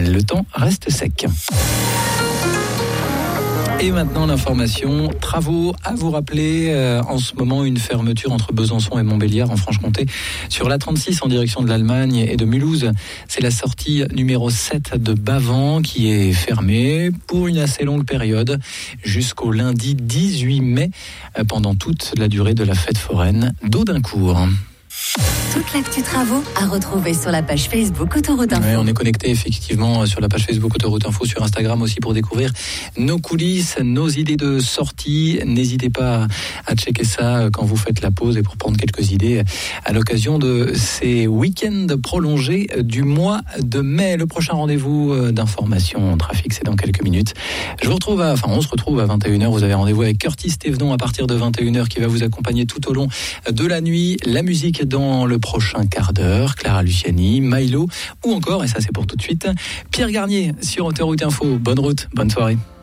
Le temps reste sec. Et maintenant l'information, travaux à vous rappeler, en ce moment une fermeture entre Besançon et Montbéliard en Franche-Comté sur l'A36 en direction de l'Allemagne et de Mulhouse. C'est la sortie numéro 7 de Bavans qui est fermée pour une assez longue période jusqu'au lundi 18 mai pendant toute la durée de la fête foraine d'Audincourt. Toute l'actu travaux à retrouver sur la page Facebook Autoroute Info. Ouais, on est connecté effectivement sur la page Facebook Autoroute Info, sur Instagram aussi pour découvrir nos coulisses, nos idées de sortie. N'hésitez pas à checker ça quand vous faites la pause et pour prendre quelques idées à l'occasion de ces week-ends prolongés du mois de mai. Le prochain rendez-vous d'information trafic, c'est dans quelques minutes. On se retrouve à 21h. Vous avez rendez-vous avec Curtis Thévenon à partir de 21h qui va vous accompagner tout au long de la nuit. La musique dans le prochain quart d'heure, Clara Luciani, Milo ou encore, et ça c'est pour tout de suite, Pierre Garnier sur Autoroute Info. Bonne route, bonne soirée.